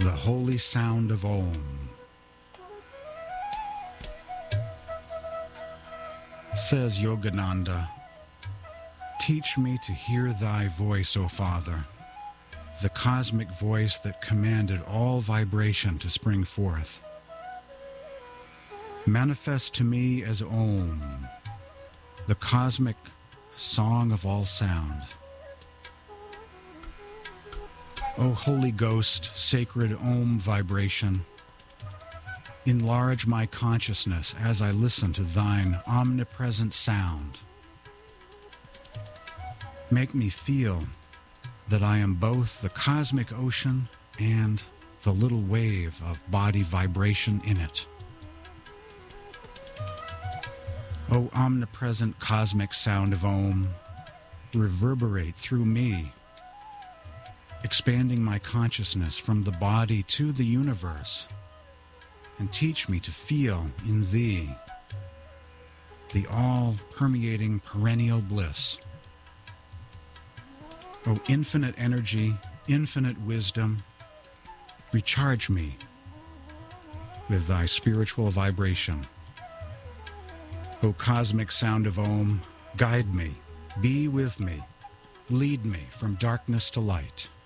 The holy sound of Om. Says Yogananda, teach me to hear thy voice, O Father, the cosmic voice that commanded all vibration to spring forth. Manifest to me as Om, the cosmic song of all sound. O Holy Ghost, sacred Om vibration, enlarge my consciousness as I listen to thine omnipresent sound. Make me feel that I am both the cosmic ocean and the little wave of body vibration in it. O omnipresent cosmic sound of Om, reverberate through me, expanding my consciousness from the body to the universe, and teach me to feel in thee the all-permeating perennial bliss. O infinite energy, infinite wisdom, recharge me with thy spiritual vibration. O cosmic sound of Om, guide me, be with me, lead me from darkness to light.